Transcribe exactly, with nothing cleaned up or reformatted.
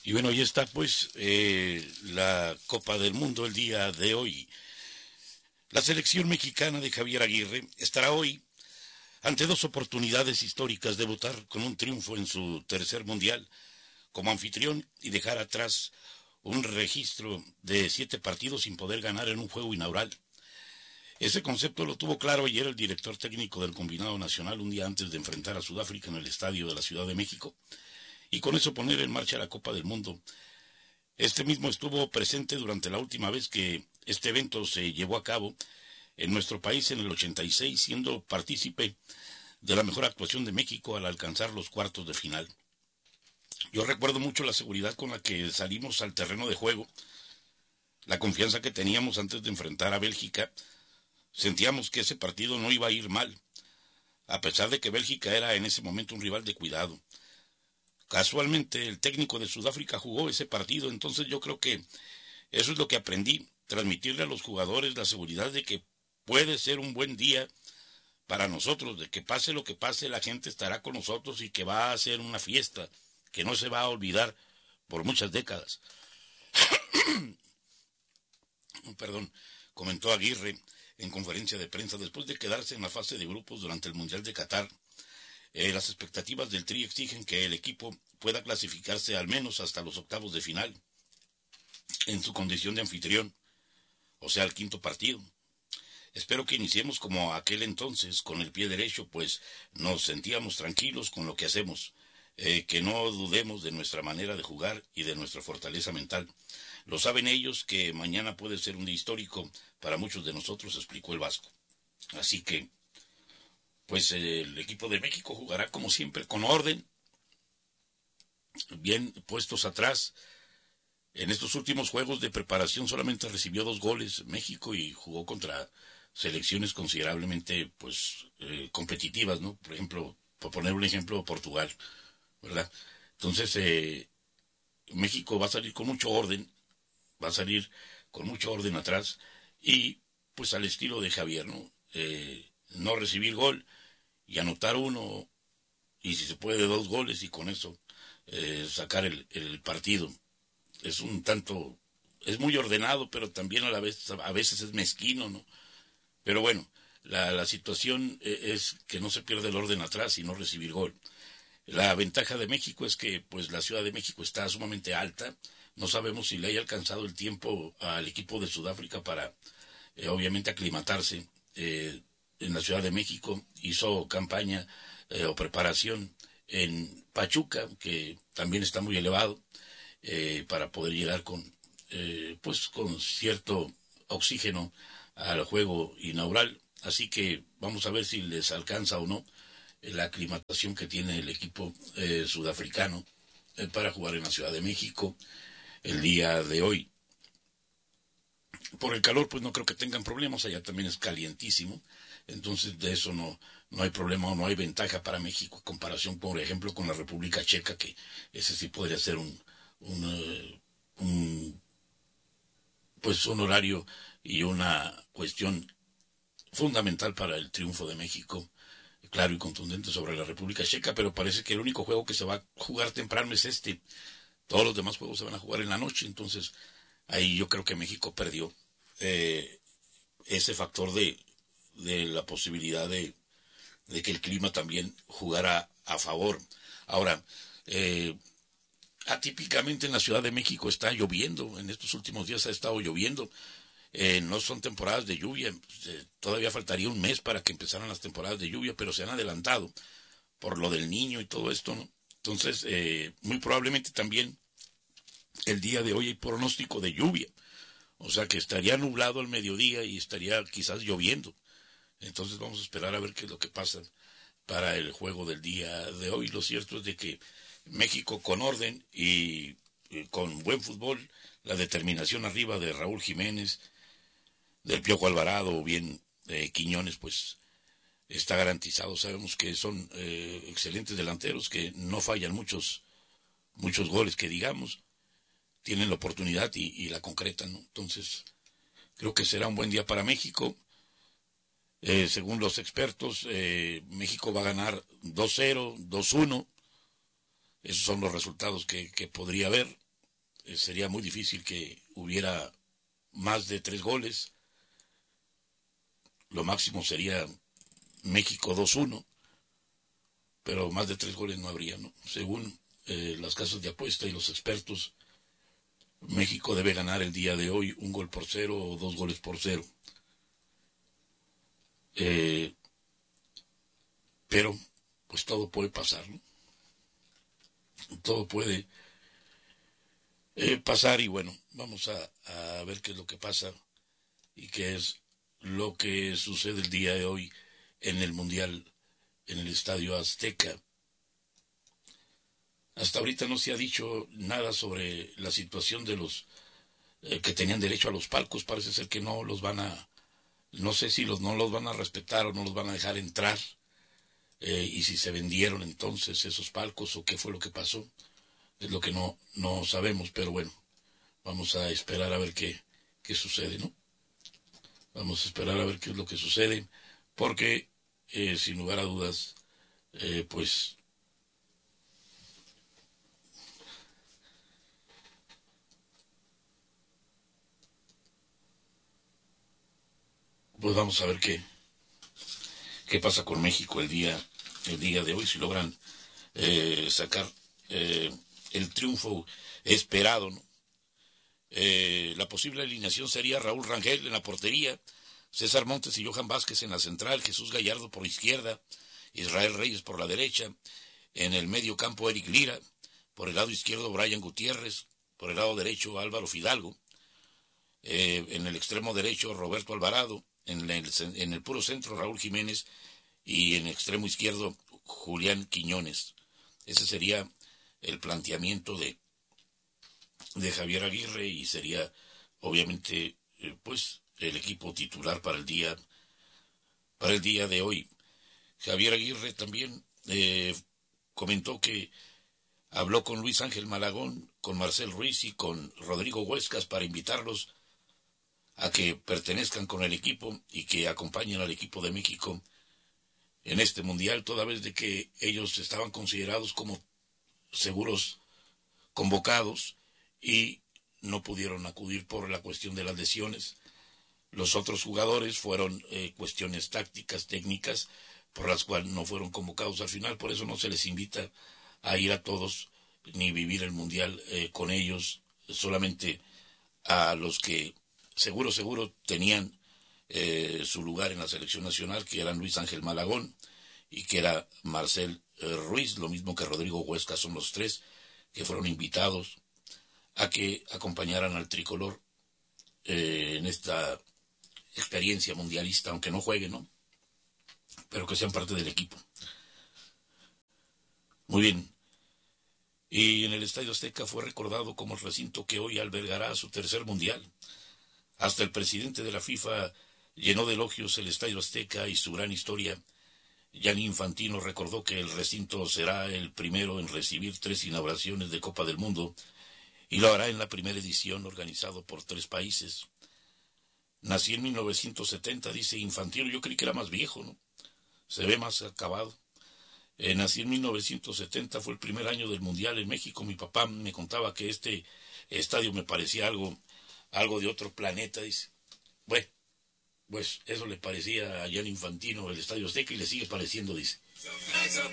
Y bueno, ahí está pues eh, la Copa del Mundo el día de hoy. La selección mexicana de Javier Aguirre estará hoy ante dos oportunidades históricas: debutar con un triunfo en su tercer mundial como anfitrión y dejar atrás un registro de siete partidos sin poder ganar en un juego inaugural. Ese concepto lo tuvo claro ayer el director técnico del combinado nacional un día antes de enfrentar a Sudáfrica en el estadio de la Ciudad de México, y con eso poner en marcha la Copa del Mundo. Este mismo estuvo presente durante la última vez que este evento se llevó a cabo en nuestro país en el ochenta y seis, siendo partícipe de la mejor actuación de México al alcanzar los cuartos de final. Yo recuerdo mucho la seguridad con la que salimos al terreno de juego, la confianza que teníamos antes de enfrentar a Bélgica. Sentíamos que ese partido no iba a ir mal, a pesar de que Bélgica era en ese momento un rival de cuidado. Casualmente, el técnico de Sudáfrica jugó ese partido, entonces yo creo que eso es lo que aprendí, transmitirle a los jugadores la seguridad de que puede ser un buen día para nosotros, de que pase lo que pase, la gente estará con nosotros y que va a ser una fiesta que no se va a olvidar por muchas décadas. Perdón, comentó Aguirre en conferencia de prensa después de quedarse en la fase de grupos durante el Mundial de Qatar. Eh, las expectativas del Tri exigen que el equipo pueda clasificarse al menos hasta los octavos de final en su condición de anfitrión, o sea, el quinto partido. Espero que iniciemos como aquel entonces, con el pie derecho, pues nos sentíamos tranquilos con lo que hacemos, eh, que no dudemos de nuestra manera de jugar y de nuestra fortaleza mental. Lo saben ellos que mañana puede ser un día histórico para muchos de nosotros, explicó el Vasco. Así que pues el equipo de México jugará como siempre, con orden, bien puestos atrás. En estos últimos juegos de preparación solamente recibió dos goles México y jugó contra selecciones considerablemente pues eh, competitivas, ¿no? Por ejemplo, por poner un ejemplo, Portugal, ¿verdad? Entonces, eh, México va a salir con mucho orden, va a salir con mucho orden atrás y pues al estilo de Javier, ¿no? Eh, no recibir gol y anotar uno, y si se puede dos goles, y con eso eh, sacar el, el partido. Es un tanto, es muy ordenado, pero también a la vez, a veces es mezquino, ¿no? Pero bueno, la, la situación es que no se pierde el orden atrás y no recibir gol. La ventaja de México es que pues la Ciudad de México está sumamente alta. No sabemos si le haya alcanzado el tiempo al equipo de Sudáfrica para eh, obviamente aclimatarse. Eh, en la Ciudad de México hizo campaña eh, o preparación en Pachuca, que también está muy elevado, eh, para poder llegar con eh, pues con cierto oxígeno al juego inaugural. Así que vamos a ver si les alcanza o no eh, la aclimatación que tiene el equipo eh, sudafricano eh, para jugar en la Ciudad de México el día de hoy. Por el calor, pues no creo que tengan problemas, allá también es calientísimo, entonces de eso no, no hay problema o no hay ventaja para México en comparación, por ejemplo, con la República Checa, que ese sí podría ser un, un, uh, un pues un horario y una cuestión fundamental para el triunfo de México, claro y contundente sobre la República Checa, pero parece que el único juego que se va a jugar temprano es este. Todos los demás juegos se van a jugar en la noche, entonces ahí yo creo que México perdió eh, ese factor de, de la posibilidad de, de que el clima también jugara a favor. Ahora, eh, atípicamente en la Ciudad de México está lloviendo, en estos últimos días ha estado lloviendo, eh, no son temporadas de lluvia, eh, todavía faltaría un mes para que empezaran las temporadas de lluvia, pero se han adelantado por lo del niño y todo esto, ¿no? Entonces, eh, muy probablemente también el día de hoy hay pronóstico de lluvia, o sea que estaría nublado al mediodía y estaría quizás lloviendo. Entonces vamos a esperar a ver qué es lo que pasa para el juego del día de hoy. Lo cierto es de que México con orden y, y con buen fútbol, la determinación arriba de Raúl Jiménez, del Piojo Alvarado o bien eh, Quiñones, pues está garantizado. Sabemos que son eh, excelentes delanteros, que no fallan muchos muchos goles, que digamos, tienen la oportunidad y, y la concretan, ¿no? Entonces, creo que será un buen día para México. Eh, según los expertos, eh, México va a ganar dos cero, dos uno. Esos son los resultados que, que podría haber. eh, sería muy difícil que hubiera más de tres goles. Lo máximo sería México dos uno, pero más de tres goles no habría, ¿no? Según eh, las casas de apuesta y los expertos, México debe ganar el día de hoy un gol por cero o dos goles por cero. Eh, pero, pues todo puede pasar, ¿no? Todo puede eh, pasar y bueno, vamos a, a ver qué es lo que pasa y qué es lo que sucede el día de hoy en el Mundial, en el Estadio Azteca. Hasta ahorita no se ha dicho nada sobre la situación de los eh, que tenían derecho a los palcos. Parece ser que no los van a, no sé si los no los van a respetar o no los van a dejar entrar, eh, y si se vendieron entonces esos palcos o qué fue lo que pasó, es lo que no, no sabemos, pero bueno, vamos a esperar a ver qué, qué sucede, ¿no? Vamos a esperar a ver qué es lo que sucede, porque eh, sin lugar a dudas, eh, pues pues vamos a ver qué, qué pasa con México el día, el día de hoy, si logran eh, sacar eh, el triunfo esperado, ¿no? Eh, la posible alineación sería Raúl Rangel en la portería, César Montes y Johan Vázquez en la central, Jesús Gallardo por izquierda, Israel Reyes por la derecha, en el medio campo Eric Lira, por el lado izquierdo Brian Gutiérrez, por el lado derecho Álvaro Fidalgo, eh, en el extremo derecho Roberto Alvarado, en el, en el puro centro Raúl Jiménez y en el extremo izquierdo Julián Quiñones. Ese sería el planteamiento de, de Javier Aguirre y sería obviamente eh, pues el equipo titular para el día para el día de hoy. Javier Aguirre también eh, comentó que habló con Luis Ángel Malagón, con Marcel Ruiz y con Rodrigo Huescas para invitarlos a que pertenezcan con el equipo y que acompañen al equipo de México en este mundial, toda vez de que ellos estaban considerados como seguros convocados y no pudieron acudir por la cuestión de las lesiones. Los otros jugadores fueron eh, cuestiones tácticas, técnicas, por las cuales no fueron convocados al final, por eso no se les invita a ir a todos ni vivir el mundial eh, con ellos, solamente a los que seguro, seguro tenían eh, su lugar en la selección nacional, que eran Luis Ángel Malagón y que era Marcel eh, Ruiz, lo mismo que Rodrigo Huesca, son los tres que fueron invitados a que acompañaran al tricolor eh, en esta experiencia mundialista, aunque no jueguen, ¿no? Pero que sean parte del equipo. Muy bien. Y en el Estadio Azteca fue recordado como el recinto que hoy albergará su tercer mundial. Hasta el presidente de la FIFA llenó de elogios el Estadio Azteca y su gran historia. Gianni Infantino recordó que el recinto será el primero en recibir tres inauguraciones de Copa del Mundo y lo hará en la primera edición organizado por tres países. Nací en mil novecientos setenta, dice Infantino, yo creí que era más viejo, ¿no? Se ve más acabado. Eh, nací en mil novecientos setenta, fue el primer año del Mundial en México. Mi papá me contaba que este estadio me parecía algo, algo de otro planeta, dice. Bueno, pues eso le parecía a Gianni Infantino el Estadio Azteca y le sigue pareciendo, dice.